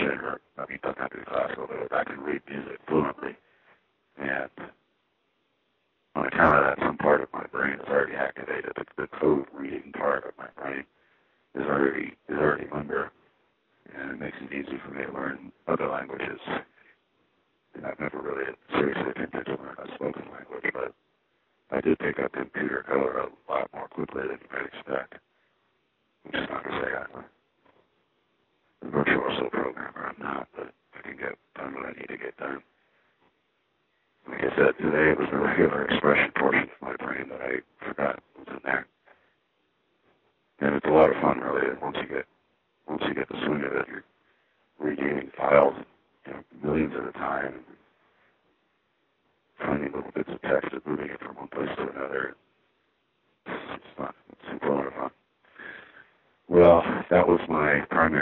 it hurt. I mean, it doesn't have to be classical, but I can read music fluently. And on account of that, some part of my brain is already activated. The code reading part of my brain is already under, and it makes it easy for me to learn other languages. And I've never really seriously attempted to learn a spoken language, but I did pick up computer color a lot more quickly than you might expect. Which is not to say I'm a virtuoso programmer. I'm not, but I can get done what I need to get done. Like I said, today it was the regular expression portion of my brain that I forgot was in there. And it's a lot of fun, really. And once you get the swing of it, you're regaining files, millions at a time, and finding little bits of text and moving it from one place to another. It's fun. It's a lot of fun. Well, that was my primary